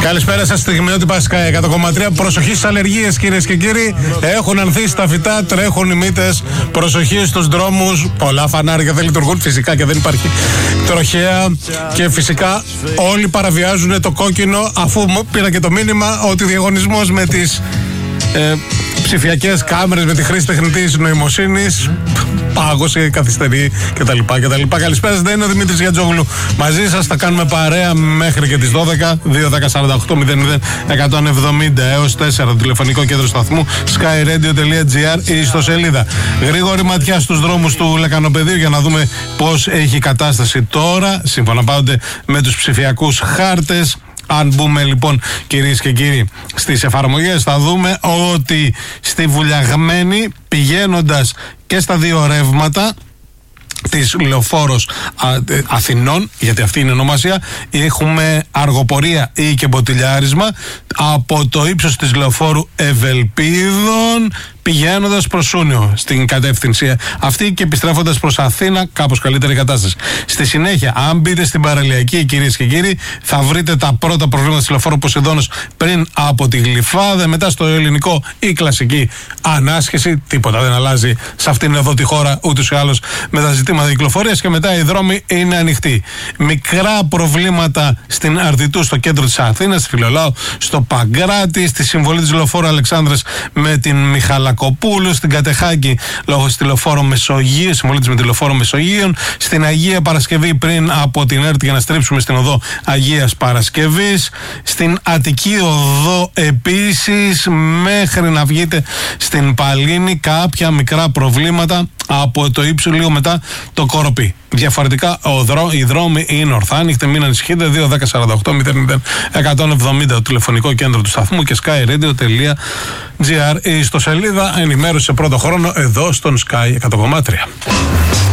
Καλησπέρα σας, στιγμιότυπα Sky 100,3. Προσοχή στις αλλεργίες, κυρίες και κύριοι. Έχουν ανθίσει τα φυτά, τρέχουν οι μύτες. Προσοχή στους δρόμους. Πολλά φανάρια δεν λειτουργούν φυσικά και δεν υπάρχει τροχέα. Και φυσικά όλοι παραβιάζουν το κόκκινο, αφού πήρα και το μήνυμα ότι διαγωνισμός με τις ψηφιακές κάμερες, με τη χρήση τεχνητής νοημοσύνης πάγωσε, καθυστερεί κτλ. Καλησπέρα σας, δεν είναι ο Δημήτρης Γιατζόγλου μαζί σας. Θα κάνουμε παρέα μέχρι και τις 12. 2-10-48-00-170 έως 4 το τηλεφωνικό κέντρο σταθμού skyradio.gr ή στο σελίδα. Γρήγορη ματιά στους δρόμους του Λεκανοπεδίου για να δούμε πώς έχει η κατάσταση τώρα, σύμφωνα πάντοτε με τους ψηφιακούς χάρτες. Αν μπούμε λοιπόν, κυρίες και κύριοι, στις εφαρμογές, θα δούμε ότι στη Βουλιαγμένη, πηγαίνοντας και στα δύο ρεύματα της Λεωφόρος Αθηνών, γιατί αυτή είναι η ονομασία, έχουμε αργοπορία ή και μποτιλιάρισμα από το ύψος της Λεωφόρου Ευελπίδων πηγαίνοντας προς Σούνιο στην κατεύθυνση αυτή και επιστρέφοντας προς Αθήνα, κάπως καλύτερη κατάσταση. Στη συνέχεια, αν μπείτε στην παραλιακή, κυρίες και κύριοι, θα βρείτε τα πρώτα προβλήματα της Λεωφόρου Ποσειδώνος πριν από τη Γλυφάδα. Μετά στο ελληνικό η κλασική ανάσχεση. Τίποτα δεν αλλάζει σε αυτήν εδώ τη χώρα ούτως ή άλλως με τα ζητήματα κυκλοφορίας, και μετά οι δρόμοι είναι ανοιχτοί. Μικρά προβλήματα στην Αρτιτού, στο κέντρο της Αθήνας, στη Φιλολάου, στο Παγκράτη, στη συμβολή της Λεωφόρου Αλεξάνδρας με την Μιχαλακοπούλου, στην Κατεχάκη λόγω στη Λεωφόρο Μεσογείου, συμβολή της με τη Λεωφόρο Μεσογείων, στην Αγία Παρασκευή πριν από την ΕΡΤ για να στρίψουμε στην οδό Αγίας Παρασκευής, στην Αττική Οδό επίσης μέχρι να βγείτε στην Παλίνη, κάποια μικρά προβλήματα από το ύψο λίγο μετά το Κοροπή. Διαφορετικά οι δρόμοι είναι ορθάνυχτοι, μην ανησυχείτε. 2-10-48-00-170 το τηλεφωνικό κέντρο του σταθμού και skyradio.gr ή στο σελίδα ενημέρωση σε πρώτο χρόνο εδώ στον Sky 100,3.